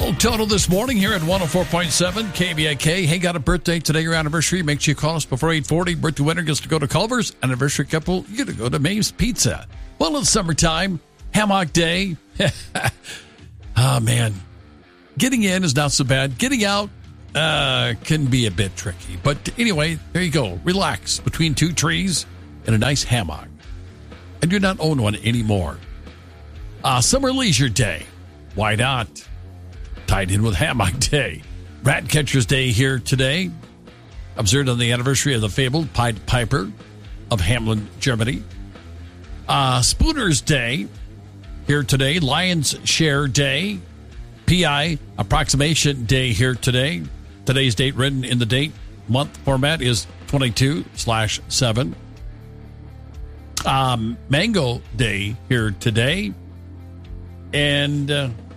Full total this morning here at 104.7 KBIK. Hey, got a birthday today, your anniversary. Make sure you call us before 8:40. Birthday winner gets to go to Culver's. Anniversary couple, you get to go to Maeve's Pizza. Well, it's summertime. Hammock day. Oh, man. Getting in is not so bad. Getting out can be a bit tricky. But anyway, there you go. Relax between two trees in a nice hammock. I do not own one anymore. Summer leisure day. Why not? Tied in with Hammock Day. Rat Catcher's Day here today. Observed on the anniversary of the fabled Pied Piper of Hamelin, Germany. Spooner's Day here today. Lion's Share Day. PI Approximation Day here today. Today's date written in the date month format is 22/7. Mango Day here today. And